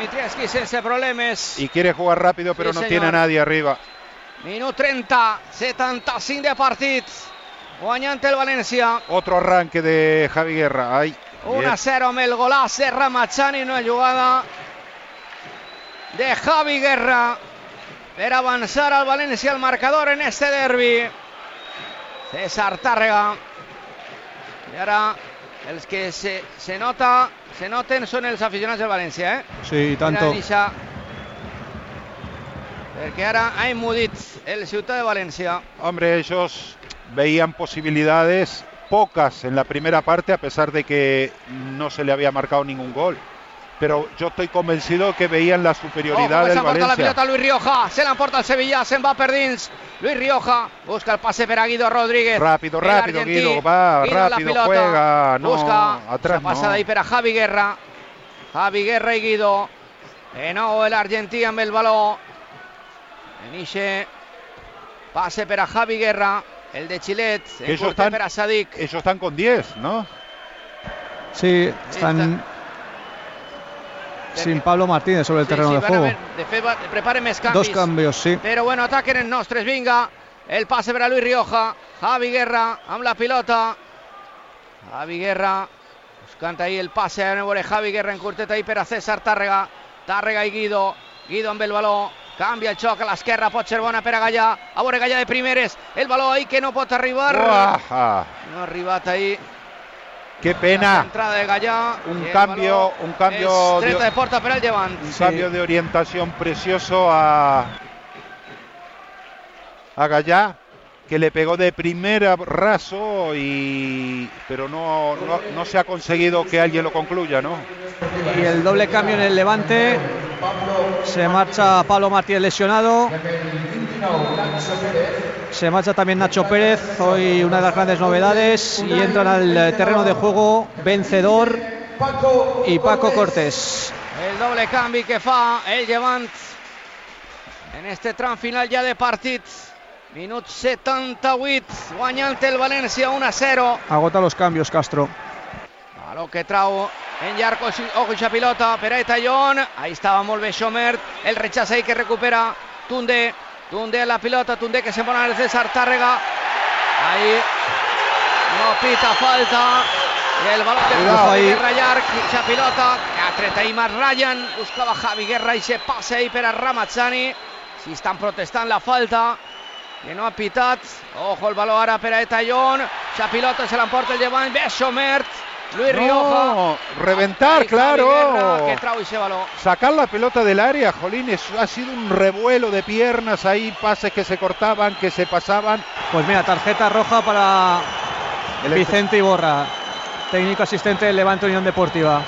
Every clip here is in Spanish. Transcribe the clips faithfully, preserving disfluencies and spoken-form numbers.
Dimitrievski sense problemes. Y quiere jugar rápido, però sí, no senyor. tiene a nadie arriba. Minut trenta, setanta-cinc de partit. Guanyant el València. Otro arranque de Javi Guerra. Ay, uno a cero amb el golaç de Ramazani, una jugada de Javi Guerra per avançar al València al marcador en este derbi. César Tàrrega. I ara els que se, se nota se noten són els aficionats del València, eh? Sí, tanto. Mira, perquè ara ha emmudit el Ciutat de València. Hombre, ellos veían posibilidades pocas en la primera parte, a pesar de que no se le había marcado ningún gol. Pero yo estoy convencido que veían la superioridad del Valencia. La pilota Luis Rioja, se l'emporta el Sevilla, se'n va per dins. Luis Rioja busca el pase per a Guido Rodríguez. Rápido, rápido, Guido, va, Guido rápido, juega, no, busca, atrás passa no. d'ahí per a Javi Guerra. Javi Guerra i Guido. De nou l'argentí amb el baló. En ixe pase per a Javi Guerra, el de Chilet, ellos están, per a Sadik. Ellos están con diez, ¿no? Sí, están sin Pablo Martínez sobre el sí, terreno sí, de juego. Ver, de fet, preparen més canvis. Dos cambios, sí. Però bueno, ataquen els nostres, vinga. El passe per a Luis Rioja. Javi Guerra amb la pilota. Javi Guerra buscant ahí el passe. A veure Javi Guerra en curtet ahí per a César Tàrrega. Tàrrega i Guido. Guido amb el baló. Canvia el xoc a l'esquerra, pot ser bona per a Gallà. A veure Gallà de primeres. El baló ahí que no pot arribar. Uaja. No ha arribat ahí. Qué pena. La entrada de Gallà. Un cambio, un cambio de, de porta per al Llevant. Un sí. cambio de orientación precioso a a Gallà, que le pegó de primera raso y pero no, no, no se ha conseguido que alguien lo concluya, ¿no? Y el doble cambio en el Levante. Se marcha Pablo Martínez lesionado. Se marcha también Nacho Pérez, hoy una de las grandes novedades. Y entran al terreno de juego Vencedor y Paco Cortés. El doble canvi que fa el Llevant en este tram final ja de partit. Minut setanta-vuit, guanyant el València uno a cero. Agota los cambios Castro. Baló que trau en llarg, ojo ixa pilota per a Etallón. Ahí estava molt bé Schomert. El rechaç ahí que recupera Tundé. Tundé la pilota, Tundé que se pone al César Tàrrega. Ahí no pita falta. Y el balón de Javi Guerra llarg, ixa pilota. Ha tret ahí Mas Ryan. Buscava Javi Guerra i se passa ahí per a Ramazani. Si estan protestant la falta, que no ha pitat. Ojo el baló ara per a Etallón. Ixa pilota se l'emporta el Llevant. Bé Schomert. Luis no, Rioja. Reventar, claro. Guerra, que trau ese balón. Sacar la pelota del área, jolín, ha sido un revuelo de piernas ahí, pases que se cortaban, que se pasaban. Pues mira, tarjeta roja para el Vicente Iborra, técnico asistente del Levante Unión Deportiva.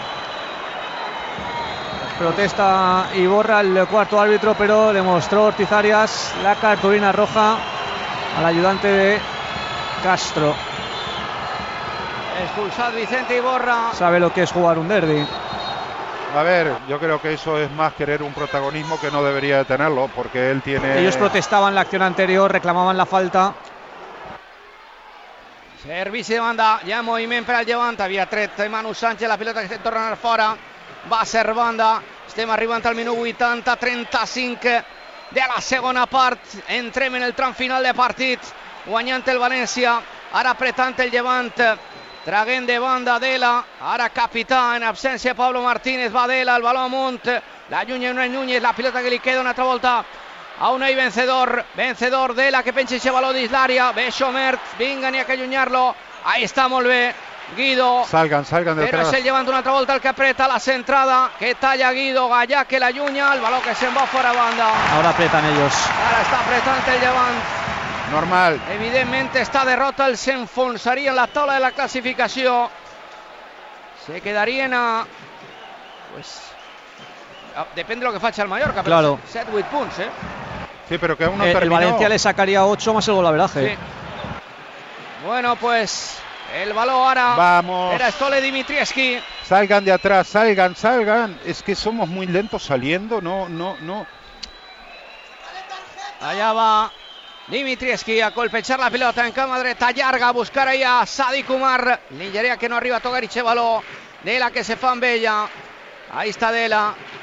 Protesta Iborra, el cuarto árbitro, pero demostró Ortiz Arias la cartulina roja al ayudante de Castro. Expulsado Vicente Iborra. Sabe lo que es jugar un derbi. A ver, yo creo que eso es más querer un protagonismo que no debería de tenerlo, porque él tiene... Ellos protestaban la acción anterior, reclamaban la falta. Servici de banda, ja moviment per al Llevant. Havia tret Manu Sánchez, la pilota que estem tornant fora. Va ser banda. Estem arribant al minut vuitanta, trenta-cinc de la segona part. Entrem en el tram final de partit. Guanyant el València. Ara apretant el Llevant. Traguent de banda Dela, ara capità en absència Pablo Martínez, va Dela, el baló amunt, la llunya Unai Núñez, la pilota que li queda una altra volta a Unai Vencedor, Vencedor Dela que penja aquest baló dins l'àrea, ve Schomert, vinga n'hi ha que allunyar-lo, ahí està molt bé, Guido, salgan, salgan de però atrás. és el Llevant una altra volta el que apreta la centrada, que talla Guido, Gallà que l'allunya, el baló que se'n va fora banda. Ahora apretan ellos. Ara està apretant el Llevant. Normal. Evidentment esta derrota el s'enfonsaria en la taula de la classificació. Se quedarien a... Pues... a, depèn de lo que faci el Mallorca, claro. Però set vuit punts, eh? Sí, pero que aún no eh, terminó. El Valencia le sacaría ocho más el golaveraje. Sí. Bueno, pues... el baló ara... Vamos. Era Stole Dimitrievski. Salgan de atrás, salgan, salgan. Es que somos muy lentos saliendo, no, no, no. Allà va... Dimitrievski a colpejar la pilota en cama dreta llarga, a buscar ahí a Sadik Umar, Lingerea que no arriba a tocar y che baló, Dela que se fa amb ella, ahí está Dela,